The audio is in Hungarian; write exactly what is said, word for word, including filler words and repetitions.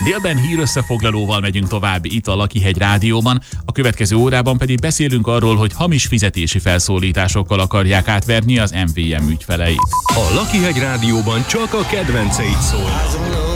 Délben hírösszefoglalóval megyünk tovább itt a Lakihegy Rádióban, a következő órában pedig beszélünk arról, hogy hamis fizetési felszólításokkal akarják átverni az em vé em ügyfeleit. A Lakihegy Rádióban csak a kedvenceid szólnak.